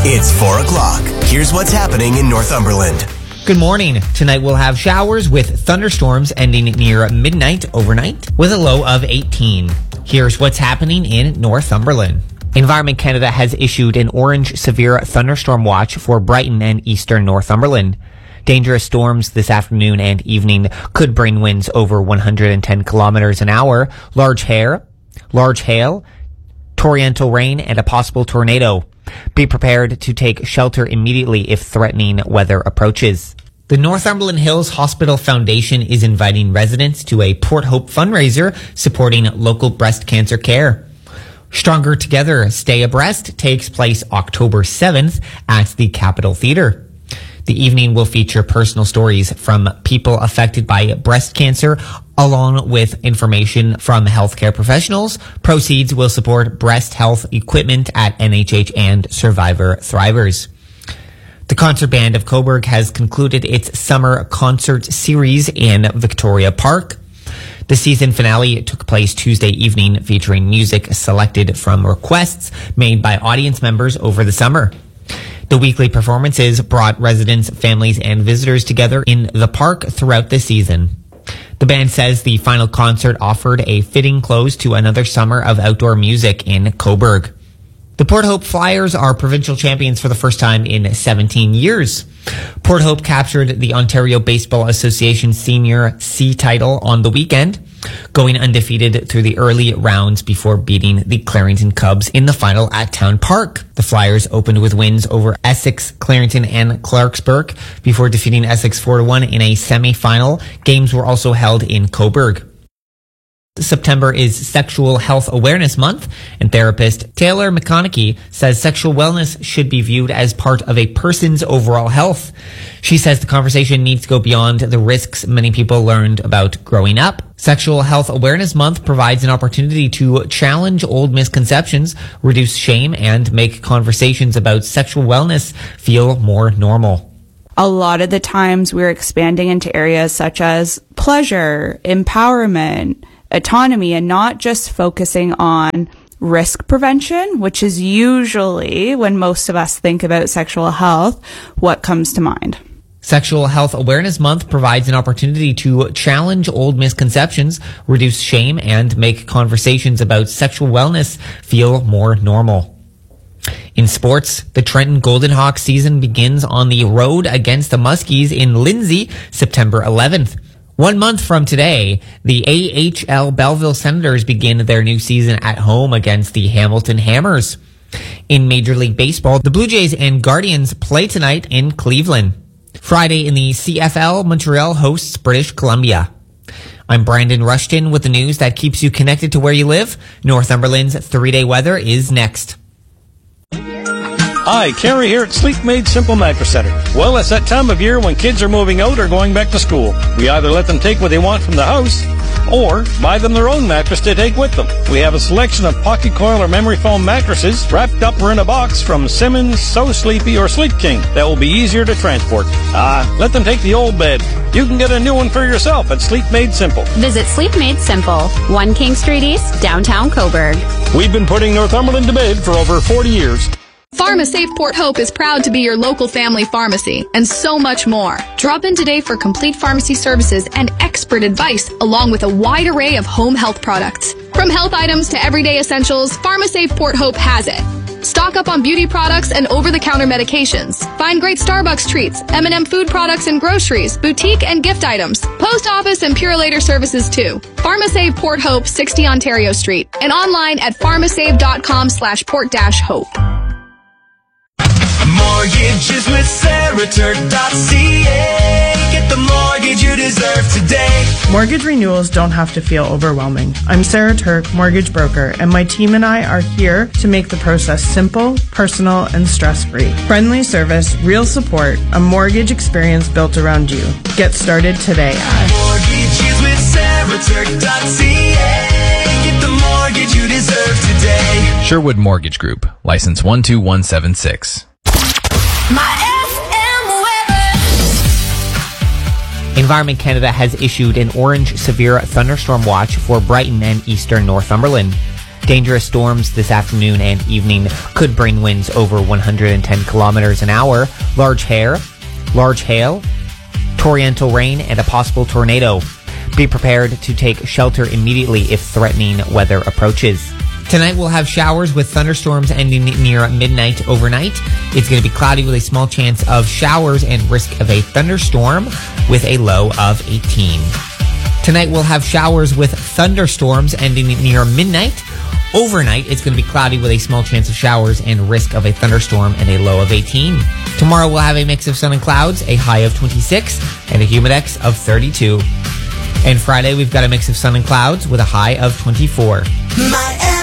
It's 4 o'clock. Here's what's happening in Northumberland. Good morning. Tonight we'll have showers with thunderstorms ending near midnight overnight with a low of 18. Here's what's happening in Northumberland. Environment Canada has issued an orange severe thunderstorm watch for Brighton and eastern Northumberland. Dangerous storms this afternoon and evening could bring winds over 110 kilometers an hour, large hail, torrential rain, and a possible tornado. Be prepared to take shelter immediately if threatening weather approaches. The Northumberland Hills Hospital Foundation is inviting residents to a Port Hope fundraiser supporting local breast cancer care. Stronger Together, Stay Abreast takes place October 7th at the Capitol Theatre. The evening will feature personal stories from people affected by breast cancer, along with information from healthcare professionals. Proceeds will support breast health equipment at NHH and Survivor Thrivers. The Concert Band of Cobourg has concluded its summer concert series in Victoria Park. The season finale took place Tuesday evening, featuring music selected from requests made by audience members over the summer. The weekly performances brought residents, families, and visitors together in the park throughout the season. The band says the final concert offered a fitting close to another summer of outdoor music in Cobourg. The Port Hope Flyers are provincial champions for the first time in 17 years. Port Hope captured the Ontario Baseball Association Senior C title on the weekend, going undefeated through the early rounds before beating the Clarington Cubs in the final at Town Park. The Flyers opened with wins over Essex, Clarington, and Clarksburg before defeating Essex 4-1 in a semi-final. Games were also held in Cobourg. September is Sexual Health Awareness Month, and therapist Taylor McConaughey says sexual wellness should be viewed as part of a person's overall health. She says the conversation needs to go beyond the risks many people learned about growing up. Sexual Health Awareness Month provides an opportunity to challenge old misconceptions, reduce shame, and make conversations about sexual wellness feel more normal. A lot of the times we're expanding into areas such as pleasure, empowerment, autonomy, and not just focusing on risk prevention, which is usually, when most of us think about sexual health, what comes to mind. Sexual Health Awareness Month provides an opportunity to challenge old misconceptions, reduce shame, and make conversations about sexual wellness feel more normal. In sports, the Trenton Golden Hawks season begins on the road against the Muskies in Lindsay, September 11th. 1 month from today, the AHL Belleville Senators begin their new season at home against the Hamilton Hammers. In Major League Baseball, the Blue Jays and Guardians play tonight in Cleveland. Friday in the CFL, Montreal hosts British Columbia. I'm Brandon Rushton with the news that keeps you connected to where you live. Northumberland's 3-day weather is next. Hi, Kerry here at Sleep Made Simple Mattress Center. Well, it's that time of year when kids are moving out or going back to school. We either let them take what they want from the house or buy them their own mattress to take with them. We have a selection of pocket coil or memory foam mattresses wrapped up or in a box from Simmons, So Sleepy, or Sleep King that will be easier to transport. Let them take the old bed. You can get a new one for yourself at Sleep Made Simple. Visit Sleep Made Simple, 1 King Street East, downtown Cobourg. We've been putting Northumberland to bed for over 40 years. PharmaSafe Port Hope is proud to be your local family pharmacy, and so much more. Drop in today for complete pharmacy services and expert advice, along with a wide array of home health products. From health items to everyday essentials, PharmaSafe Port Hope has it. Stock up on beauty products and over-the-counter medications. Find great Starbucks treats, M&M food products and groceries, boutique and gift items, post office and Purolator services too. PharmaSave Port Hope, 60 Ontario Street, and online at pharmasave.com/port-hope. Mortgages with Sarah.ca. Get the mortgage you deserve today. Mortgage renewals don't have to feel overwhelming. I'm Sarah Turk, mortgage broker, and my team and I are here to make the process simple, personal, and stress-free. Friendly service, real support, a mortgage experience built around you. Get started today at Mortgages with Sarah.ca. Get the mortgage you deserve today. Sherwood Mortgage Group, license 12176. Environment Canada has issued an orange severe thunderstorm watch for Brighton and eastern Northumberland. Dangerous storms this afternoon and evening could bring winds over 110 kilometers an hour, large hail, torrential rain, and a possible tornado. Be prepared to take shelter immediately if threatening weather approaches. Tonight we'll have showers with thunderstorms ending near midnight overnight. It's going to be cloudy with a small chance of showers and risk of a thunderstorm with a low of 18. Tonight we'll have showers with thunderstorms ending near midnight. Overnight, it's going to be cloudy with a small chance of showers and risk of a thunderstorm and a low of 18. Tomorrow we'll have a mix of sun and clouds, a high of 26, and a humidex of 32. And Friday we've got a mix of sun and clouds with a high of 24.